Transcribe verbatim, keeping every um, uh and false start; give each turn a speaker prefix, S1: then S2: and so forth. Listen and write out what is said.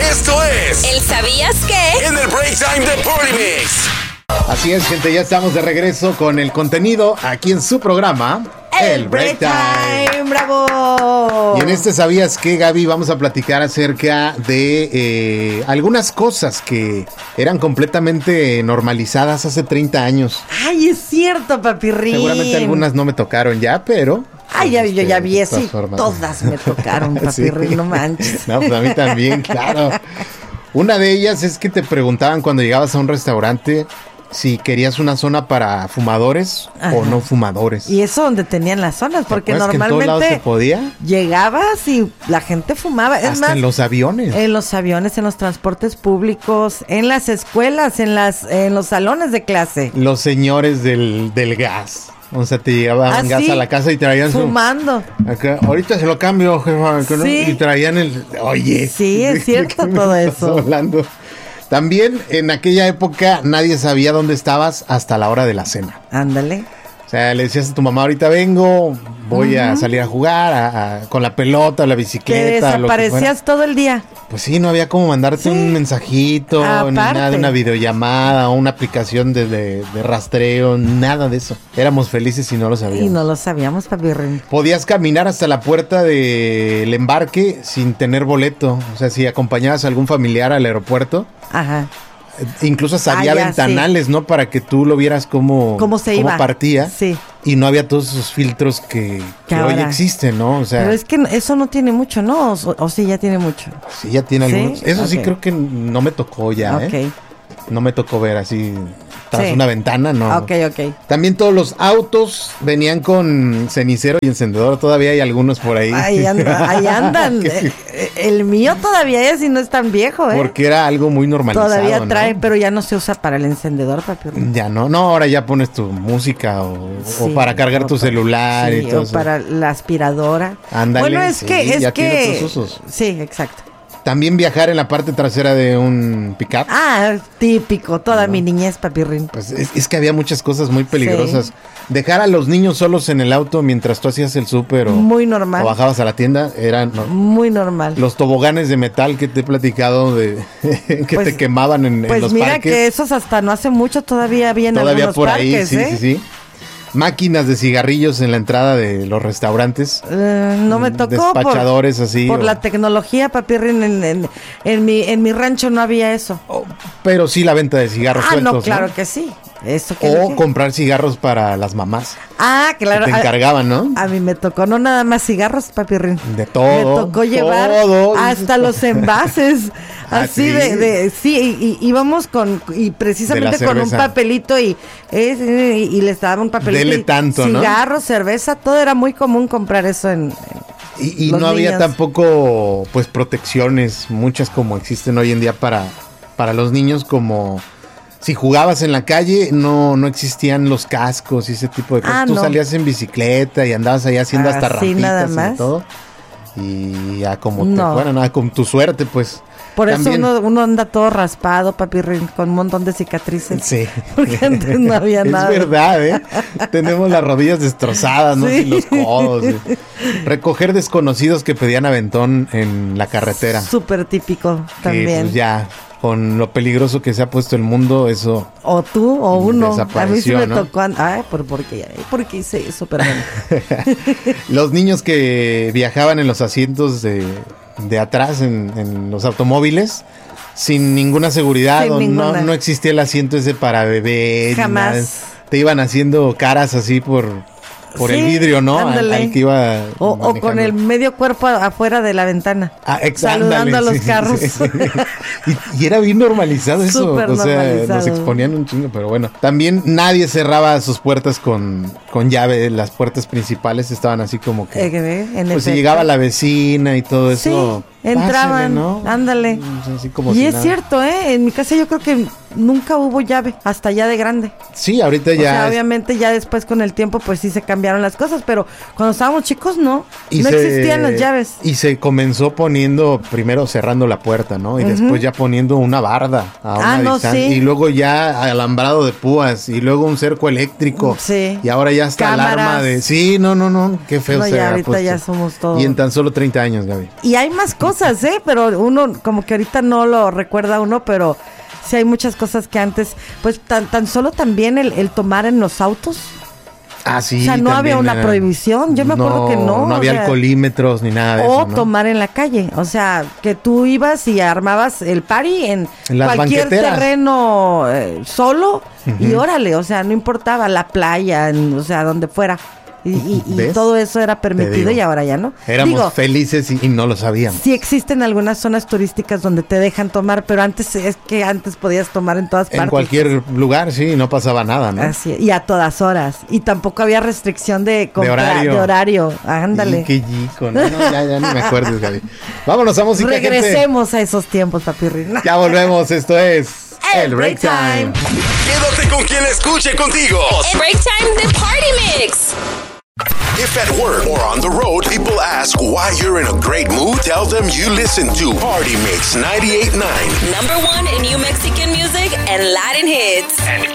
S1: Esto es
S2: ¿El sabías qué?
S1: En el Break Time de Polymix.
S3: Así es, gente, ya estamos de regreso con el contenido aquí en su programa,
S4: El Break Time. ¡Bravo!
S3: Y en este ¿Sabías qué, Gaby? Vamos a platicar acerca de eh, algunas cosas que eran completamente normalizadas hace treinta años.
S4: Ay, es cierto, papirrín.
S3: Seguramente algunas no me tocaron ya, pero...
S4: Ay, ya, yo ya vi
S3: de
S4: eso y
S3: formas.
S4: todas me tocaron, papirrín, sí. No manches.
S3: No, pues a mí también, claro. Una de ellas es que te preguntaban cuando llegabas a un restaurante si querías una zona para fumadores Ajá. o no fumadores.
S4: Y eso donde tenían las zonas, porque normalmente
S3: que en todos lados se podía?
S4: Llegabas y la gente fumaba. Es
S3: Hasta
S4: más,
S3: en los aviones.
S4: En los aviones, en los transportes públicos, en las escuelas, en las, en los salones de clase.
S3: Los señores del, del gas. O sea, te llevaban
S4: ¿Ah,
S3: gas
S4: sí?
S3: a la casa y traían
S4: fumando.
S3: Su, acá, ahorita se lo cambio, jefa. ¿No?
S4: Sí.
S3: Y traían el... Oye.
S4: Sí, es cierto todo eso.
S3: Hablando. También en aquella época nadie sabía dónde estabas hasta la hora de la cena.
S4: Ándale.
S3: O sea, le decías a tu mamá, ahorita vengo, voy uh-huh. a salir a jugar a, a, con la pelota, la bicicleta.
S4: Que desaparecías todo el día.
S3: Pues sí, no había como mandarte sí. un mensajito, Aparte. ni nada de una videollamada o una aplicación de, de, de rastreo, nada de eso. Éramos felices y no lo sabíamos.
S4: Y no lo sabíamos, papi Ren.
S3: Podías caminar hasta la puerta del embarque sin tener boleto. O sea, si acompañabas a algún familiar al aeropuerto.
S4: Ajá.
S3: Incluso había ah, ya, ventanales, sí. ¿no? Para que tú lo vieras cómo,
S4: ¿Cómo se
S3: cómo
S4: iba?
S3: partía.
S4: Sí.
S3: Y no había todos esos filtros que, que hoy existen, ¿no? O sea,
S4: pero es que eso no tiene mucho, ¿no? O, o sí, ya tiene mucho.
S3: Sí, ya tiene
S4: ¿Sí?
S3: algunos. Eso
S4: okay.
S3: sí creo que no me tocó ya,
S4: okay.
S3: ¿eh? No me tocó ver así tras
S4: sí.
S3: una ventana, ¿no?
S4: Ok, ok.
S3: También todos los autos venían con cenicero y encendedor. Todavía hay algunos por ahí.
S4: Ahí, anda, ahí andan. El mío todavía es y no es tan viejo, ¿eh?
S3: Porque era algo muy normalizado,
S4: todavía trae,
S3: ¿no?
S4: Pero ya no se usa para el encendedor, papi.
S3: Ya no, no, ahora ya pones tu música o, sí, o para cargar o tu para, celular sí, y todo
S4: o
S3: eso.
S4: para la aspiradora.
S3: Ándale,
S4: bueno, es
S3: sí,
S4: que es
S3: ya
S4: que
S3: tiene tus usos.
S4: Sí, exacto.
S3: También viajar en la parte trasera de un pick-up.
S4: Ah, típico, toda no. mi niñez, papirrín.
S3: Pues es, es que había muchas cosas muy peligrosas. Sí. Dejar a los niños solos en el auto mientras tú hacías el súper o,
S4: muy normal.
S3: o bajabas a la tienda, era no.
S4: muy normal.
S3: Los toboganes de metal que te he platicado de que pues, te quemaban en,
S4: pues
S3: en los
S4: mira
S3: parques.
S4: Que esos hasta no hace mucho todavía había en
S3: todavía
S4: algunos
S3: por
S4: parques,
S3: ahí, sí,
S4: ¿eh?
S3: sí, sí. Máquinas de cigarrillos en la entrada de los restaurantes.
S4: Uh, no me tocó.
S3: Despachadores
S4: por,
S3: así.
S4: Por
S3: o...
S4: la tecnología, papirrín. En, en, en, mi, en mi rancho no había eso.
S3: Oh, pero sí la venta de cigarros
S4: ah,
S3: sueltos.
S4: no, claro
S3: ¿no?
S4: que sí. Eso que
S3: o
S4: dije.
S3: comprar cigarros para las mamás.
S4: Ah, claro.
S3: Que te encargaban, ¿no?
S4: A, a mí me tocó no nada más cigarros, papirrín.
S3: De todo.
S4: Me tocó llevar
S3: todo.
S4: hasta los envases. Así
S3: ¿Ah, sí?
S4: de, de, sí, y, y íbamos con, y precisamente con un papelito y, es, y, y les daba un papelito.
S3: Dele tanto, ¿no?
S4: Cigarros, cerveza, todo era muy común comprar eso en... en
S3: y y no niños. Había tampoco, pues, protecciones, muchas como existen hoy en día para, para los niños, como... Si jugabas en la calle, no, no existían los cascos y ese tipo de cosas.
S4: Ah,
S3: Tú
S4: no.
S3: salías en bicicleta y andabas ahí haciendo
S4: ah,
S3: hasta
S4: sí,
S3: rampitas
S4: nada más.
S3: y todo. Y ya como
S4: no.
S3: te fuera, nada, con tu suerte, pues.
S4: Por
S3: también...
S4: eso uno, uno anda todo raspado, papirrín, con un montón de cicatrices.
S3: Sí.
S4: Porque antes no había
S3: es
S4: nada.
S3: Es verdad, ¿eh? Tenemos las rodillas destrozadas, ¿no? Sí. Y los codos. ¿eh? Recoger desconocidos que pedían aventón en la carretera.
S4: Súper típico también.
S3: Que, pues, ya... Con lo peligroso que se ha puesto el mundo, eso...
S4: O tú o uno. A mí sí me
S3: ¿no?
S4: tocó... Ay, ¿por, por, qué, ¿por qué hice eso? Perdón.
S3: Los niños que viajaban en los asientos de, de atrás, en, en los automóviles, sin ninguna seguridad.
S4: Sin
S3: o
S4: ninguna.
S3: No, no existía el asiento ese para bebés.
S4: Jamás.
S3: Nada. Te iban haciendo caras así por... Por sí, el vidrio, ¿no? Al, al que iba
S4: o, o con el medio cuerpo afuera de la ventana.
S3: Ah,
S4: saludando a los
S3: sí,
S4: carros.
S3: Sí, sí. Y, y era bien normalizado eso.
S4: Súper
S3: o sea,
S4: normalizado.
S3: Nos exponían un chingo, pero bueno. También nadie cerraba sus puertas con, con llave. Las puertas principales estaban así como que...
S4: Eh, en
S3: pues si llegaba la vecina y todo eso...
S4: Sí, entraban,
S3: pásale, ¿no?
S4: ándale.
S3: Así como
S4: y
S3: si
S4: es
S3: nada.
S4: cierto, ¿eh? En mi casa yo creo que nunca hubo llave, hasta ya de grande.
S3: Sí, ahorita ya.
S4: O sea,
S3: es...
S4: obviamente ya después con el tiempo, pues sí se cambiaron las cosas, pero cuando estábamos chicos, no.
S3: Y
S4: no
S3: se...
S4: existían las llaves.
S3: Y se comenzó poniendo, primero cerrando la puerta, ¿no? Y uh-huh. después ya poniendo una barda a una
S4: ah, no,
S3: distancia.
S4: Sí.
S3: Y luego ya alambrado de púas, y luego un cerco eléctrico.
S4: Sí.
S3: Y ahora ya está
S4: Cámaras.
S3: alarma de... Sí, no, no, no, qué feo
S4: no,
S3: se
S4: ya
S3: ha
S4: ahorita
S3: puesto.
S4: Ya somos todos.
S3: Y en tan solo treinta años, Gaby.
S4: Y hay más cosas, ¿eh? Pero uno, como que ahorita no lo recuerda uno, pero sí hay muchas cosas que antes, pues tan, tan solo también el, el tomar en los autos.
S3: Ah, sí.
S4: O sea, no había una
S3: era...
S4: prohibición. Yo me acuerdo
S3: no,
S4: que no.
S3: No había
S4: o sea,
S3: alcoholímetros ni nada de
S4: o
S3: eso, ¿no?
S4: tomar en la calle. O sea, que tú ibas y armabas el party en,
S3: en las
S4: cualquier
S3: banqueteras.
S4: terreno eh, solo.
S3: Uh-huh.
S4: Y órale, o sea, no importaba la playa, en, o sea, donde fuera. Y, y, y todo eso era permitido y ahora ya no.
S3: Éramos
S4: Digo,
S3: felices y, y no lo sabíamos.
S4: Sí existen algunas zonas turísticas donde te dejan tomar, pero antes es que antes podías tomar en todas
S3: en
S4: partes.
S3: En cualquier lugar, sí, no pasaba nada, ¿no?
S4: Así, y a todas horas. Y tampoco había restricción de, compra,
S3: de horario.
S4: De horario. Ándale.
S3: Y qué chico, ¿no? no ya, ya ni me acuerdes, Gaby. Vámonos a música,
S4: Regresemos
S3: gente.
S4: a esos tiempos, papirri.
S3: Ya volvemos, esto es
S4: El, el Break Time.
S1: Quédate con quien escuche contigo.
S2: El Break Time de Party Mix.
S1: If at work or on the road, people ask why you're in a great mood, tell them you listen to Party Mix ninety-eight point nine.
S2: Number one in New Mexican music and Latin hits. And